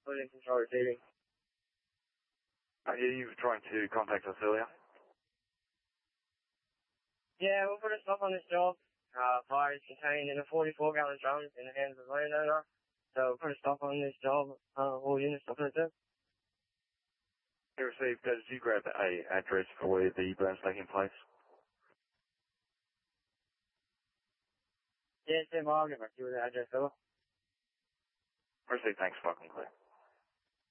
put in control receiving. Yeah, you were trying to contact us earlier? Yeah, we'll put a stop on this job. Fire is contained in a 44-gallon drum in the hands of the landowner. So we'll put a stop on this job. All units stop on it. You received, did you grab a address for where the burn's taking place? Yeah, Sam, I'll get back to you with the address, fella. Received, thanks, fucking clear.